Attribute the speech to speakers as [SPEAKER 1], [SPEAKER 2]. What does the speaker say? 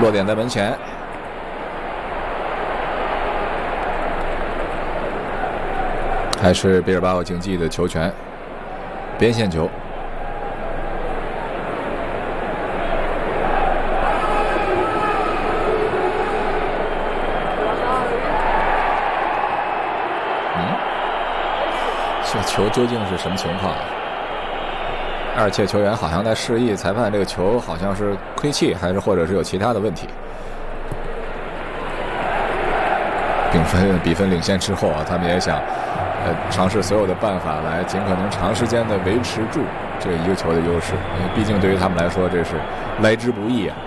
[SPEAKER 1] 落点在门前，还是毕尔巴鄂竞技的球权，边线球。这球究竟是什么情况啊？二切球员好像在示意裁判，这个球好像是亏气，还是或者是有其他的问题。比分领先之后啊，他们也想尝试所有的办法来尽可能长时间的维持住这一个球的优势，因为毕竟对于他们来说这是来之不易啊。